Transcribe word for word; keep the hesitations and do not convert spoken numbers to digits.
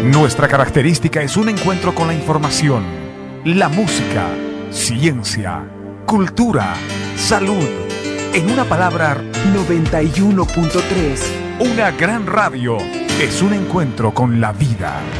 Nuestra característica es un encuentro con la información, la música, ciencia, cultura, salud. En una palabra, noventa y uno punto tres. una gran radio es un encuentro con la vida.